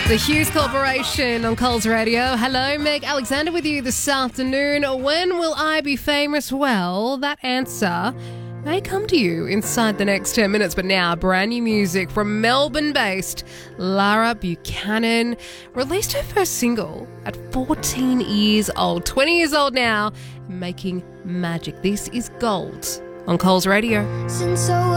The Hughes Corporation on Coles Radio. Hello, Meg Alexander with you this afternoon. When will I be famous? Well, that answer may come to you inside the next 10 minutes. But now, brand new music from Melbourne-based Lara Buchanan. Released her first single at 14 years old. 20 years old now, making magic. This is Gold on Coles Radio.